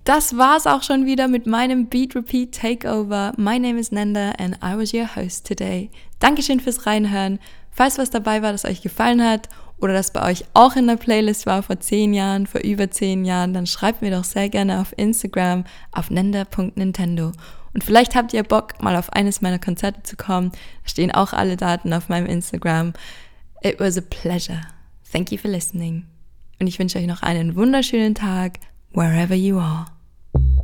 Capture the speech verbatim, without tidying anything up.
das war's auch schon wieder mit meinem Beat Repeat Takeover. My name is Nanda and I was your host today. Dankeschön fürs Reinhören. Falls was dabei war, das euch gefallen hat oder das bei euch auch in der Playlist war vor zehn Jahren, vor über zehn Jahren, dann schreibt mir doch sehr gerne auf Instagram auf nanda punkt nintendo. Und vielleicht habt ihr Bock, mal auf eines meiner Konzerte zu kommen. Da stehen auch alle Daten auf meinem Instagram. It was a pleasure. Thank you for listening. Und ich wünsche euch noch einen wunderschönen Tag, wherever you are.